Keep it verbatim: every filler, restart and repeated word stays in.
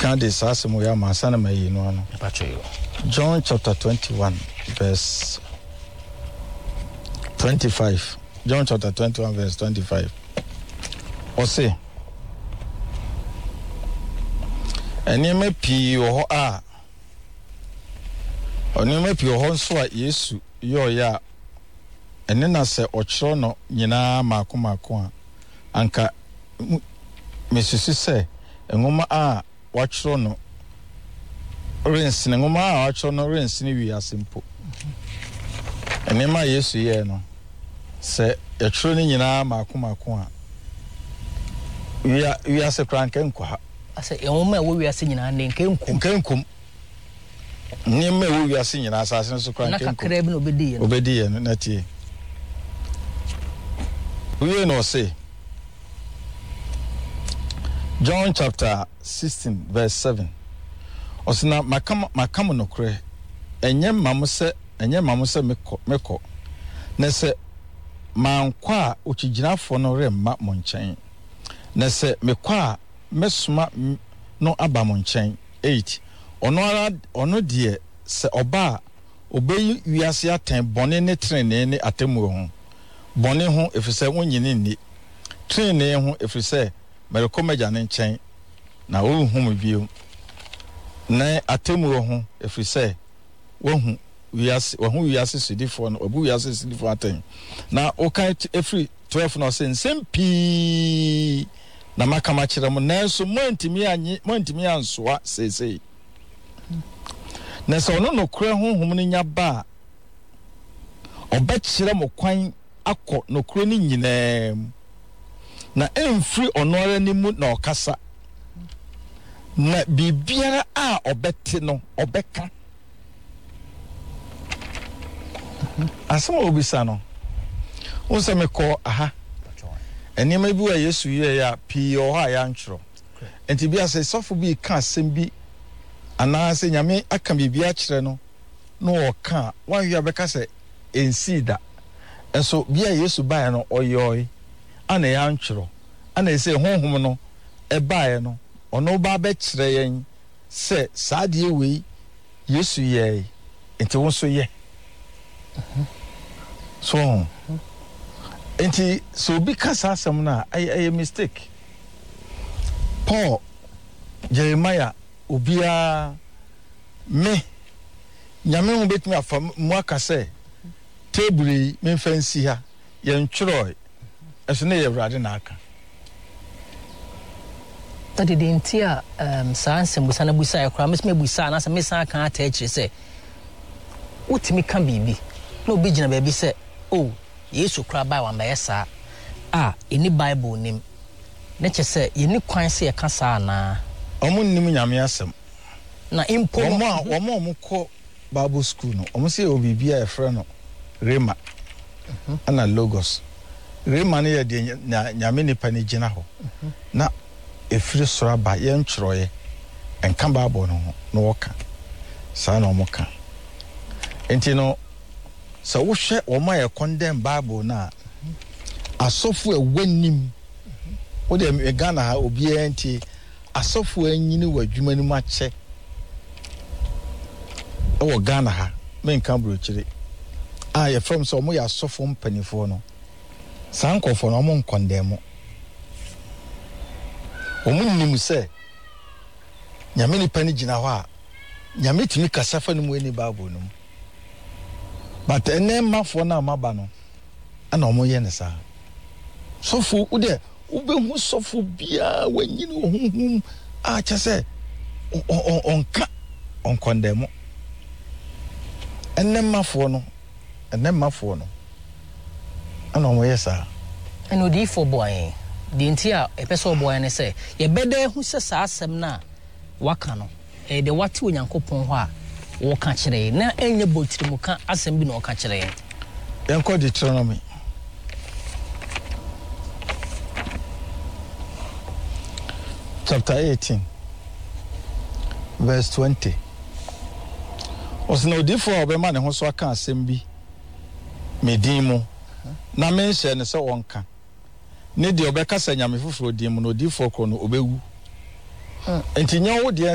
can't discuss Moya Masana May no. John chapter twenty-one, verse twenty-five. John chapter twenty-one, verse twenty-five. Or say, and you may pee your ah. Or you may pee your horse for yes, your ya. And then I say, Ochono, Yina, Makuma, Anka, Missus say, and Mama ah, watch no. Rinse, and Mama, watch no rinse, we are simple. And in my yes, ye no. Say, a training in our Makuma. We are, we are a crank and qua. I say, a woman we are singing and then came come. Near me, we are singing assassins to crank and crab obedient, obedient, not ye. We know say John chapter sixteen, verse seven. Osina makama makama no kre. Enye mamu se enye mamu se meko meko. Na se mankwa ochigirafo no remma mo nchen. Na se mekwa mesuma no aba mo nchen. eight. Ono ara ono de se oba obeyi wiase aten bone ne trene ne atemu ho. Bone ho efise wonyini ni. Trene ho efise merekomeja ne nchen na wo hu me bio. Na atemu ho efise wo hu wiase wo hu wiase sidifo no obu wiase sidifo aten. Na o kan every twelve no say nsempi na makama kire mo na so montimi anyi montimi ansoa sesei. Na so no no kure honhom no nya ba obekire mo kwan akọ no kure ni nyinam na emfiri onore ni mu na okasa na bibiara a obete no obeka asema obisa no unse meko aha enema bi wa Yesu ye ya pi o ha ya ntro enti bia se sofo bi ka asem bi ana se nyame aka bibia kire no no oka wan wi abeka se ensida enso bia Yesu bae no oyoy ana ya ntro ana ese honhom no e bae no ono ba be kire yen se saade we Yesu ye enti won so ye so enti so bi kasa asem na ay ay mistake Paul Jeremiah obia me nyame hu betumi afa mu aka se table me fancy ha ye ntwroy eso na ye wrade na aka tadi dentia um sanse busa na busa ya kra mesme busa na se mesa aka ata ekire se utimi ka bibi na obi gina ba bi se oh Yesu kra ba wa meyesa ah eni Bible nim na che se ye ni kwan se ye ka sa na omo nim nyame asem na impo omo a omo omo ko Bible school no omo se obibia e frɛ no Rema ana Logos Rema ne ye de nyame nipa ne gina ho na efiri soro ba ye ntwroye enka Bible no ho no woka sa na omo ka enti no so wo hwe omo ye condemn Bible na asofu ewanim wo de Ghana ha obi enti asofu anyini wadwuma ni mache e wo Ghana ha men kan brochire ah ye from so mo ya asofu mpanifo no sankofo no mo nkondemo omo nim se nyame ni pani gina ho a nyame timi kasafa no mu eni Bible no but ene mafo na maba no ana omo ye ne sa sofu wo de ubehu sofu bia wanyini ohunhum a chese onka on condemn enemmafo no enemmafo no ana mo yesa eno di for boy di ntia e pese boy ne se ye beda hu se sa asem na waka no e de wate onyankopon ho a wo ka kire na enye botiri mu ka asem bi na wo ka kire yenko Deuteronomy chapter eighteen verse twenty. Osno di for obema ne ho so aka asem bi medin mu na menhye ne se wonka ne de obeka sa nyame foforo din mu no di for kro no obewu enti nya wo de